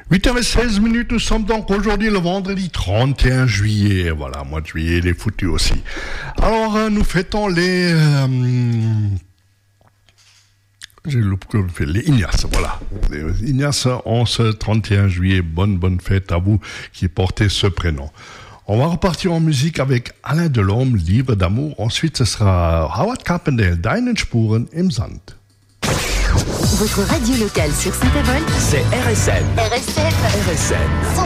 8h16, nous sommes donc aujourd'hui le vendredi 31 juillet. Voilà, mois de juillet, il est foutu aussi. Alors, nous fêtons les Ignace, voilà. Les Ignace, en ce 31 juillet. Bonne fête à vous qui portez ce prénom. On va repartir en musique avec Alain Delorme, Libre d'amour. Ensuite, ce sera Howard Carpendale, Deine Spuren im Sand. Votre radio locale sur Saint-Avold, c'est RSN. RSN.